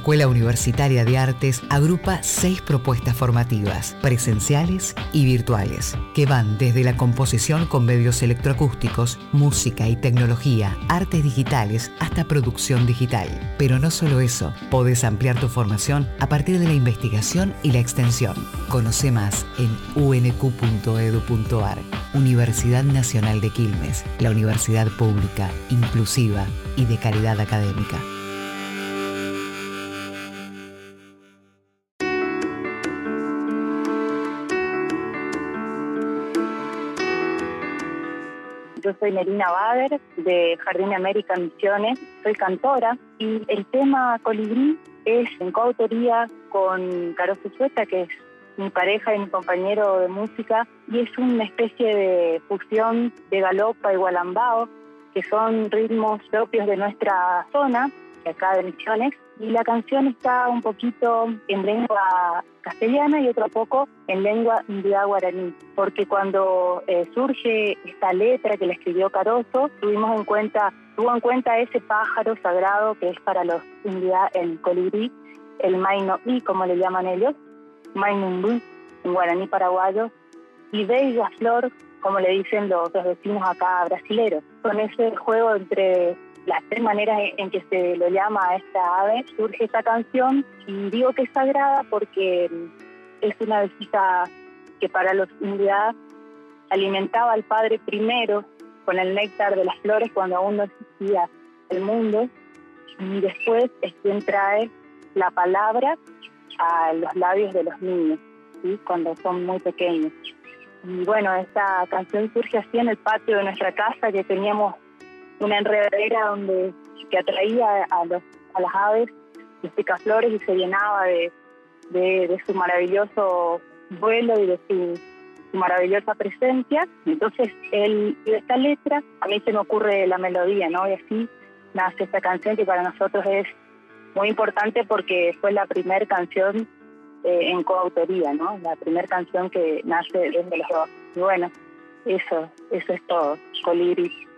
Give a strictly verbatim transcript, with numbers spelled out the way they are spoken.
Escuela Universitaria de Artes agrupa seis propuestas formativas, presenciales y virtuales, que van desde la composición con medios electroacústicos, música y tecnología, artes digitales, hasta producción digital. Pero no solo eso, podés ampliar tu formación a partir de la investigación y la extensión. Conoce más en u n q punto e d u punto a r. Universidad Nacional de Quilmes, la universidad pública, inclusiva y de calidad académica. Yo soy Melina Bader, de Jardín de América Misiones, soy cantora y el tema Colibrí es en coautoría con Caroso Sueta, que es mi pareja y mi compañero de música, y es una especie de fusión de galopa y gualambao, que son ritmos propios de nuestra zona, de acá de Misiones, y la canción está un poquito en lengua castellana y otro poco en lengua india guaraní, porque cuando eh, surge esta letra que le escribió Caroso, tuvimos en cuenta, tuvo en cuenta ese pájaro sagrado que es para los india el colibrí, el mainoí, como le llaman ellos, mainumbu, en guaraní paraguayo, y bella flor, como le dicen los, los vecinos acá brasileros. Con ese juego entre las tres maneras en que se lo llama a esta ave, surge esta canción, y digo que es sagrada porque es una avecita que para los indios alimentaba al Padre primero con el néctar de las flores cuando aún no existía el mundo, y después es quien trae la palabra a los labios de los niños, ¿sí? Cuando son muy pequeños. Y bueno, esta canción surge así en el patio de nuestra casa, que teníamos una enredadera donde que atraía a, los, a las aves, los picaflores, y se llenaba de, de, de su maravilloso vuelo y de su, su maravillosa presencia. Entonces, el, esta letra, a mí se me ocurre la melodía, ¿no? Y así nace esta canción, que para nosotros es muy importante porque fue la primera canción eh, en coautoría, ¿no? La primera canción que nace desde los dos. Y bueno, eso, eso es todo. Colibrí.